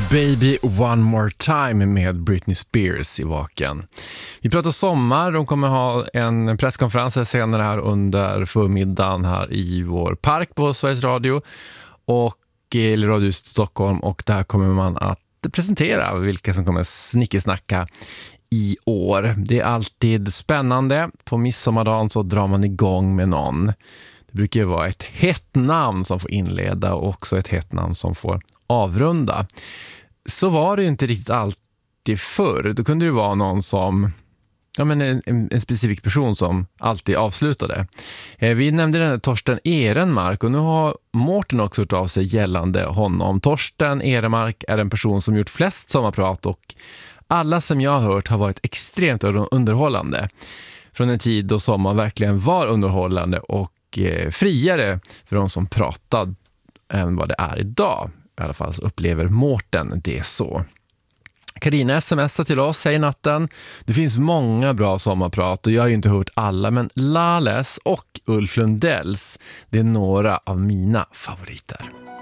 Baby One More Time med Britney Spears i Vaken. Vi pratar sommar, de kommer ha en presskonferens senare här under förmiddagen här i vår park på Sveriges Radio och Radio Stockholm, och där kommer man att presentera vilka som kommer snickesnacka i år. Det är alltid spännande. På midsommardagen så drar man igång med någon. Det brukar ju vara ett hett namn som får inleda och också ett hett namn som får avrunda. Så var det ju inte riktigt alltid förr. Då kunde det vara någon som, ja, men en specifik person som alltid avslutade. Vi nämnde den här Torsten Ehrenmark, och nu har Mårten också hört av sig gällande honom. Torsten Ehrenmark är en person som gjort flest sommarprat, och alla som jag har hört har varit extremt underhållande. Från en tid då sommar verkligen var underhållande och friare för de som pratade än vad det är idag. I alla fall så upplever Mårten det så. Carina smsar till oss, säger natten. Det finns många bra sommarprat och jag har ju inte hört alla, men Lales och Ulf Lundells, det är några av mina favoriter.